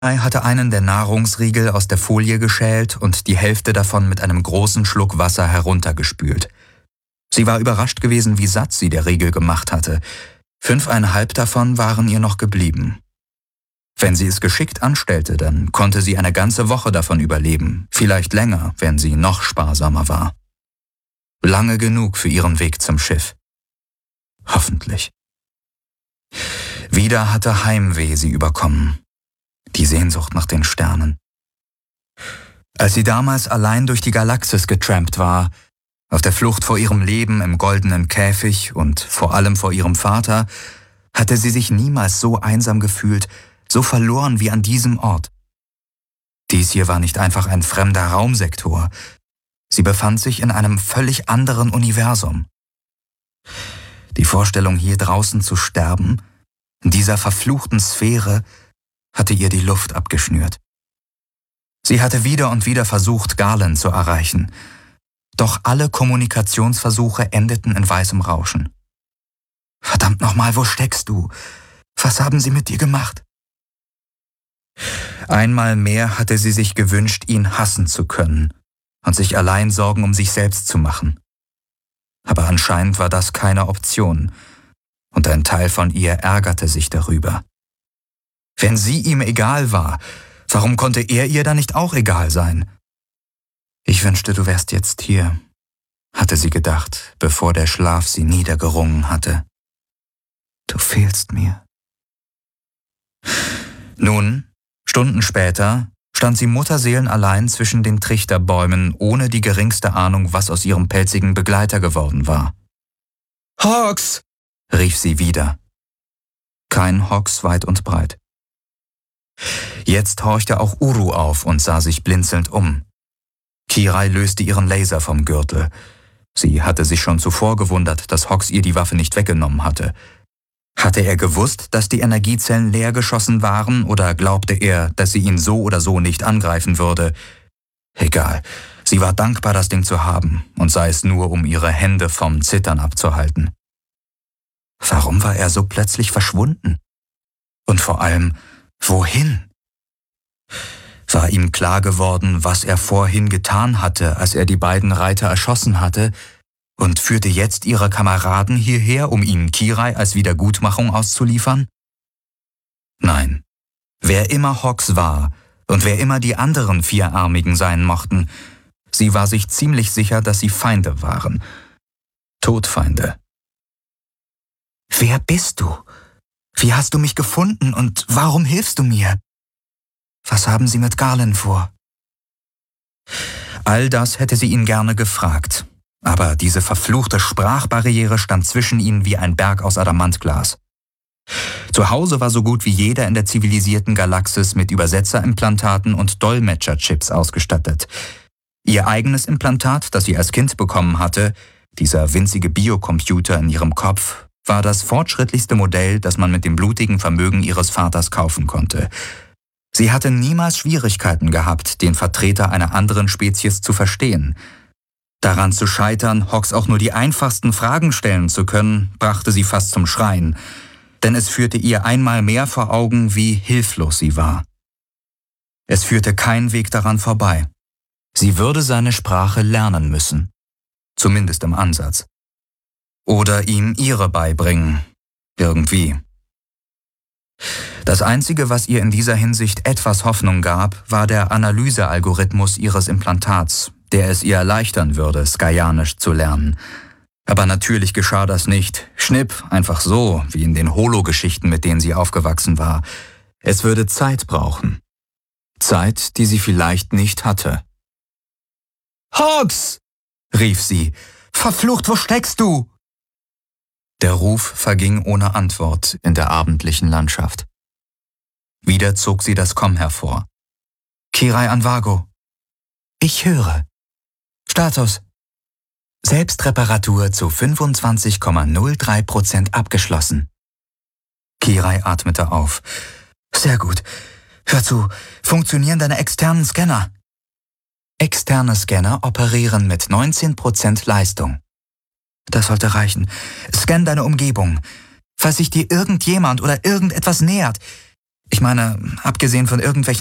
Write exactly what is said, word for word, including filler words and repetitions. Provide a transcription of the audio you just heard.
hatte einen der Nahrungsriegel aus der Folie geschält und die Hälfte davon mit einem großen Schluck Wasser heruntergespült. Sie war überrascht gewesen, wie satt sie der Riegel gemacht hatte. Fünfeinhalb davon waren ihr noch geblieben. Wenn sie es geschickt anstellte, dann konnte sie eine ganze Woche davon überleben, vielleicht länger, wenn sie noch sparsamer war. Lange genug für ihren Weg zum Schiff. Hoffentlich. Wieder hatte Heimweh sie überkommen. Die Sehnsucht nach den Sternen. Als sie damals allein durch die Galaxis getrampt war, auf der Flucht vor ihrem Leben im goldenen Käfig und vor allem vor ihrem Vater, hatte sie sich niemals so einsam gefühlt, so verloren wie an diesem Ort. Dies hier war nicht einfach ein fremder Raumsektor. Sie befand sich in einem völlig anderen Universum. Die Vorstellung, hier draußen zu sterben, in dieser verfluchten Sphäre, hatte ihr die Luft abgeschnürt. Sie hatte wieder und wieder versucht, Galen zu erreichen, doch alle Kommunikationsversuche endeten in weißem Rauschen. »Verdammt nochmal, wo steckst du? Was haben sie mit dir gemacht?« Einmal mehr hatte sie sich gewünscht, ihn hassen zu können und sich allein Sorgen um sich selbst zu machen. Aber anscheinend war das keine Option, und ein Teil von ihr ärgerte sich darüber. Wenn sie ihm egal war, warum konnte er ihr dann nicht auch egal sein? »Ich wünschte, du wärst jetzt hier«, hatte sie gedacht, bevor der Schlaf sie niedergerungen hatte. »Du fehlst mir.« Nun, Stunden später, stand sie mutterseelenallein zwischen den Trichterbäumen, ohne die geringste Ahnung, was aus ihrem pelzigen Begleiter geworden war. »Hawks«, rief sie wieder. Kein Hawks weit und breit. Jetzt horchte auch Uru auf und sah sich blinzelnd um. Kirai löste ihren Laser vom Gürtel. Sie hatte sich schon zuvor gewundert, dass Hawks ihr die Waffe nicht weggenommen hatte. Hatte er gewusst, dass die Energiezellen leer geschossen waren, oder glaubte er, dass sie ihn so oder so nicht angreifen würde? Egal, sie war dankbar, das Ding zu haben, und sei es nur, um ihre Hände vom Zittern abzuhalten. Warum war er so plötzlich verschwunden? Und vor allem, wohin? War ihm klar geworden, was er vorhin getan hatte, als er die beiden Reiter erschossen hatte, und führte jetzt ihre Kameraden hierher, um ihnen Kirai als Wiedergutmachung auszuliefern? Nein, wer immer Hawks war und wer immer die anderen Vierarmigen sein mochten, sie war sich ziemlich sicher, dass sie Feinde waren. Todfeinde. »Wer bist du? Wie hast du mich gefunden und warum hilfst du mir? Was haben sie mit Galen vor?« All das hätte sie ihn gerne gefragt, aber diese verfluchte Sprachbarriere stand zwischen ihnen wie ein Berg aus Adamantglas. Zu Hause war so gut wie jeder in der zivilisierten Galaxis mit Übersetzerimplantaten und Dolmetscherchips ausgestattet. Ihr eigenes Implantat, das sie als Kind bekommen hatte, dieser winzige Biocomputer in ihrem Kopf, war das fortschrittlichste Modell, das man mit dem blutigen Vermögen ihres Vaters kaufen konnte. Sie hatte niemals Schwierigkeiten gehabt, den Vertreter einer anderen Spezies zu verstehen. Daran zu scheitern, Hawks auch nur die einfachsten Fragen stellen zu können, brachte sie fast zum Schreien, denn es führte ihr einmal mehr vor Augen, wie hilflos sie war. Es führte kein Weg daran vorbei. Sie würde seine Sprache lernen müssen, zumindest im Ansatz. Oder ihm ihre beibringen, irgendwie. Das Einzige, was ihr in dieser Hinsicht etwas Hoffnung gab, war der Analysealgorithmus ihres Implantats, der es ihr erleichtern würde, Skaianisch zu lernen. Aber natürlich geschah das nicht, schnipp, einfach so, wie in den Holo-Geschichten, mit denen sie aufgewachsen war. Es würde Zeit brauchen. Zeit, die sie vielleicht nicht hatte. »Hawks«, rief sie, »verflucht, wo steckst du?« Der Ruf verging ohne Antwort in der abendlichen Landschaft. Wieder zog sie das Komm hervor. »Kirai Anvago.« »Ich höre.« »Status: Selbstreparatur zu fünfundzwanzig Komma null drei Prozent abgeschlossen.« Kirai atmete auf. »Sehr gut. Hör zu, funktionieren deine externen Scanner?« »Externe Scanner operieren mit neunzehn Prozent Leistung.« »Das sollte reichen. Scan deine Umgebung. Falls sich dir irgendjemand oder irgendetwas nähert, Ich meine, abgesehen von irgendwelchen